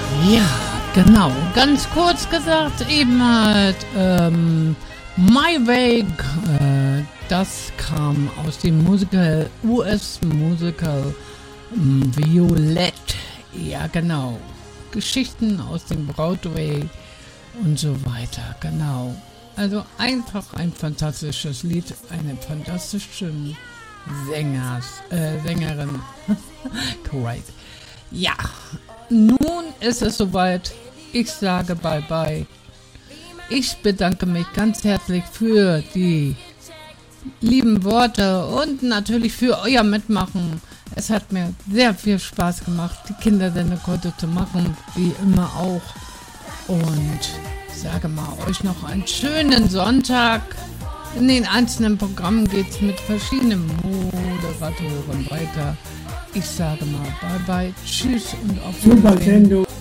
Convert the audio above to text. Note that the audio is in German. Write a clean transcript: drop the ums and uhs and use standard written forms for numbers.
Ja, genau. Ganz kurz gesagt, eben halt My Way, das kam aus dem US-Musical Violette. Ja, genau. Geschichten aus dem Broadway und so weiter, genau. Also einfach ein fantastisches Lied, eine fantastische Sängerin. Correct. Ja, nun ist es soweit. Ich sage Bye-bye. Ich bedanke mich ganz herzlich für die lieben Worte und natürlich für euer Mitmachen. Es hat mir sehr viel Spaß gemacht, die Kindersendung heute zu machen, wie immer auch. Und sage mal euch noch einen schönen Sonntag. In den einzelnen Programmen geht es mit verschiedenen Moderatoren weiter. Ich sage mal Bye-bye, Tschüss und auf Wiedersehen.